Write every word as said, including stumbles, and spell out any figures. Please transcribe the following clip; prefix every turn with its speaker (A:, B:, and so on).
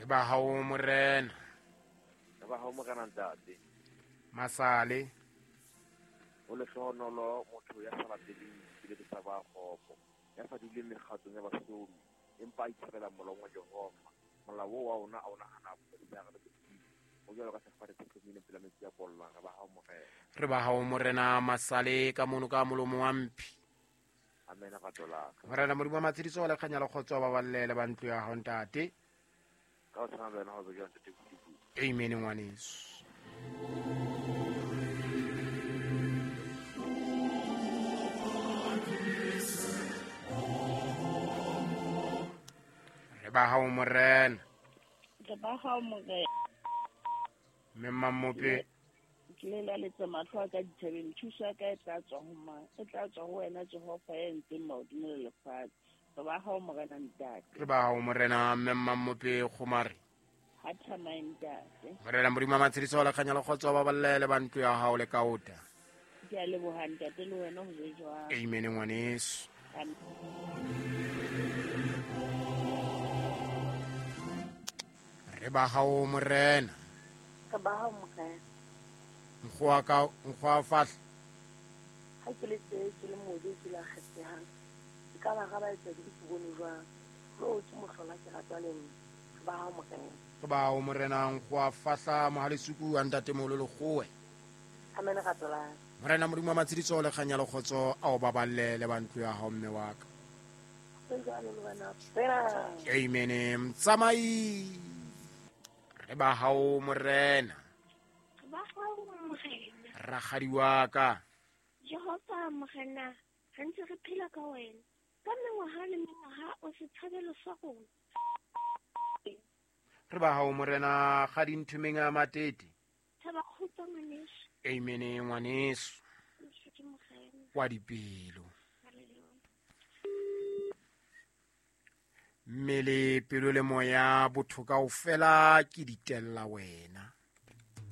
A: Re ba hao morena.
B: Re ba hao morena ntate.
A: Masale.
B: O le hlohonolo motho ya sa lateleng dipele tsa ba kgopo. Ya sa dile mekgatlong ya basomi. Empa a itshwarela molao wa Jehova. Molao wa ona a ona hana ya re botsi. O jwalo ka sefate se hlomile pela metsi ya bolla. Re ba hao morena.
A: Re ba hao morena Masale ka mono ka molomo wa mpi.
B: Amen ka tolaka.
A: Morena modimo wa matshidiso wa lekganya le kgotso ba ballele ba ntlo ya hao ntate.
B: Ka o tshwana le wena ho bega ntate Kudu.
A: Amen ngwaneso. Re ba hao morena.
C: Re ba hao morena.
A: Mme Mammope.
C: Ke le la letsa mahlo a ka dithabeng thusa ka e tla tswa ho mang e tla tswa ho wena Jehova ya ntseng mahodimo le lefatshe. Re ba hao morena ntate.
A: Re ba hao morena mme Mammope khomare.
C: Ha thamae ntate.
A: Morena modimo wa matshidiso wa lekganya le kgotso ba ballele ba ntlo ya hao le kaota.
C: Ke a leboha ntate le wena ho je jwang.
A: Amen ngwaneso. Re ba hao morena.
C: Re ba hao morena.
A: Nkgoa ka nkgoa fahla.
C: Ha ke le tse ke le modi ke la kgethehang. Ka ba ga ba etsa di bone jwang. Lo ke mohlola ke ratwa le nna. Re ba hao morena.
A: Re ba hao morena nkgoa fahla mohalesuku a ntate moholo le kgoe.
C: Amen ka tola.
A: Morena modimo wa matshidiso le kganya le kgotso a o baballele ba ntlo ya hao mme wa ka. Amen mtsamai. Re ba hao morena.
D: Re ba hao morena.
A: Rakgadi wa ka.
D: Jehova morena, re ntse re phela ka wena. Ka mengwaha le mengwaha o se thabelo sa rona.
A: Re ba hao morena ga dinthumeng a matete.
D: Thaba kgutsa ngwaneso.
A: Amen ngwaneso.
D: Ke morena.
A: Wa dipelo. Mmele pelo le moya botho kaofela ke ditella wena.